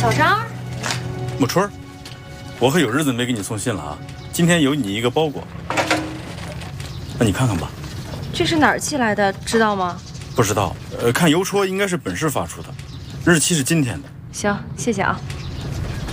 小张， 木春，我可有日子没给你送信了啊！今天有你一个包裹，那你看看吧。 这是哪儿寄来的？知道吗？ 不知道，看邮戳应该是本市发出的，日期是今天的。 行，谢谢啊。